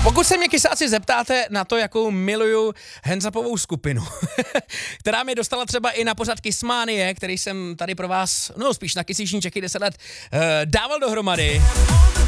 Pokud se mě kysáci zeptáte na to, jakou miluju hands-upovou skupinu, která mi dostala třeba i na pořad Kissmanie, který jsem tady pro vás, no spíš na Kysíční Čechy 10 let, dával dohromady,